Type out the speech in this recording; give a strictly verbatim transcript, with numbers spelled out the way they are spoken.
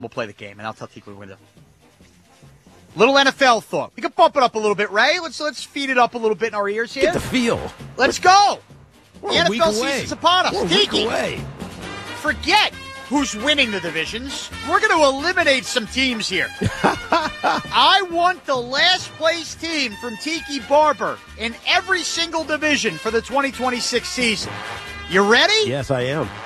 We'll play the game, and I'll tell Tiki we win the little N F L thought. We can bump it up a little bit, Ray. Let's let's feed it up a little bit in our ears here. Get the feel. Let's go. We're the a N F L week away. season's upon us. We're a Tiki, week away. forget who's winning the divisions. We're going to eliminate some teams here. I want the last place team from Tiki Barber in every single division for the twenty twenty-six season. You ready? Yes, I am.